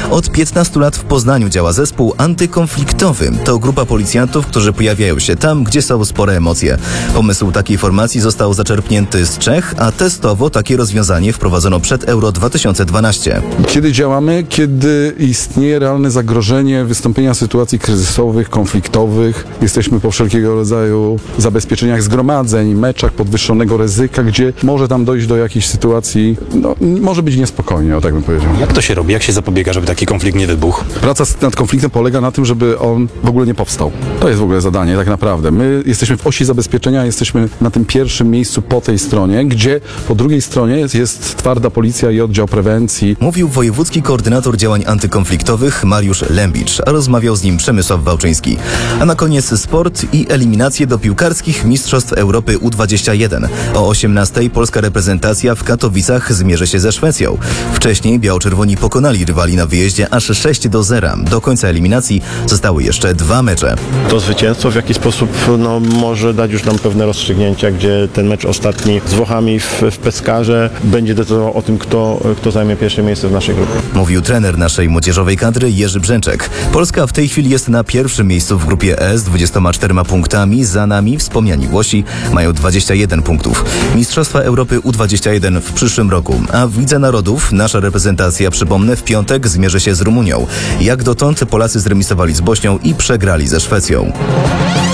Od 15 lat w Poznaniu działa zespół antykonfliktowy. To grupa policjantów, którzy pojawiają się tam, gdzie są spore emocje. Pomysł takiej formacji został zaczerpnięty z Czech, a testowo takie rozwiązanie wprowadzono przed Euro 2012. Kiedy działamy, kiedy istnieje realne zagrożenie wystąpienia sytuacji kryzysowych, konfliktowych, jesteśmy po wszelkiego rodzaju zabezpieczeniach zgromadzeń, meczach podwyższonego ryzyka, gdzie może tam dojść do jakiejś sytuacji, może być niespokojnie, o tak bym powiedział. Jak to się robi? Jak się zapobiega, żeby taki konflikt nie wybuchł? Praca nad konfliktem polega na tym, żeby on w ogóle nie powstał. To jest w ogóle zadanie, tak naprawdę. My jesteśmy w osi zabezpieczenia, jesteśmy na tym pierwszym miejscu po tej stronie, gdzie po drugiej stronie jest twarda policja i oddział prewencji. Mówił wojewódzki koordynator działań antykonfliktowych Mariusz Lembicz, a rozmawiał z nim Przemysław Wałczyński. A na koniec sport i eliminacje do piłkarskich Mistrzostw Europy U21. O 18:00 polska reprezentacja w Katowicach zmierzy się ze Szwecją. Wcześniej biało-czerwoni pokonali rywali na wyjeździe aż 6-0. Do końca eliminacji zostały jeszcze 2 mecze. To zwycięstwo w jakiś sposób może dać już nam pewne rozstrzygnięcia, gdzie ten mecz ostatni z Włochami w Pescarze będzie decydował o tym, kto zajmie pierwsze miejsce w naszej grupie. Mówił trener naszej młodzieżowej kadry Jerzy Brzęczek. Polska w tej chwili jest na pierwszym miejscu w grupie E z 24 punktami. Za nami wspomniani Włosi mają 21 punktów. Mistrzostwa Europy U21 w przyszłym roku. A w Lidze Narodów nasza reprezentacja, przypomnę, w piątek zmierzy się z Rumunią. Jak dotąd Polacy zremisowali z Bośnią i przegrali ze Szwecją.